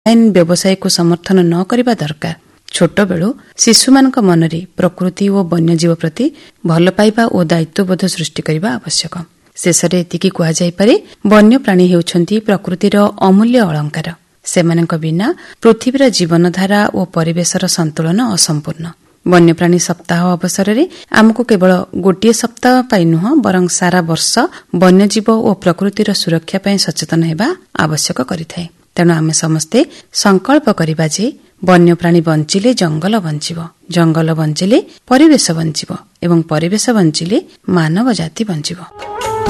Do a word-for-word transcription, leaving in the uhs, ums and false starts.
ଆଇନ ବ୍ୟବସାୟକୁ ସମର୍ଥନ ନ କରିବା ଦରକାର। ଛୋଟବେଳୁ ଶିଶୁମାନଙ୍କ ମନରେ ପ୍ରକୃତି ଓ ବନ୍ୟଜୀବ ପ୍ରତି ଭଲ ପାଇବା ଓ ଦାୟିତ୍ୱବୋଧ ସୃଷ୍ଟି କରିବା ଆବଶ୍ୟକ। ଶେଷରେ ଏତିକି କୁହାଯାଇପାରେ, ବନ୍ୟପ୍ରାଣୀ ହେଉଛନ୍ତି ପ୍ରକୃତିର ଅମୂଲ୍ୟ ଅଳଙ୍କାର। ସେମାନଙ୍କ ବିନା ପୃଥିବୀର ଜୀବନଧାରା ଓ ପରିବେଶର ସନ୍ତୁଳନ ଅସମ୍ପୂର୍ଣ୍ଣ। ବନ୍ୟପ୍ରାଣୀ ସପ୍ତାହ ଅବସରରେ ଆମକୁ କେବଳ ଗୋଟିଏ ସପ୍ତାହ ପାଇଁ ନୁହଁ, ବରଂ ସାରା ବର୍ଷ ବନ୍ୟଜୀବ ଓ ପ୍ରକୃତିର ସୁରକ୍ଷା ପାଇଁ ସଚେତନ ହେବା ଆବଶ୍ୟକ କରିଥାଏ। ତେଣୁ ଆମେ ସମସ୍ତେ ସଂକଳ୍ପ କରିବା ଯେ ବନ୍ୟପ୍ରାଣୀ ବଞ୍ଚିଲେ ଜଙ୍ଗଲ ବଞ୍ଚିବ, ଜଙ୍ଗଲ ବଞ୍ଚିଲେ ପରିବେଶ ବଞ୍ଚିବ ଏବଂ ପରିବେଶ ବଞ୍ଚିଲେ ମାନବ ଜାତି ବଞ୍ଚିବ।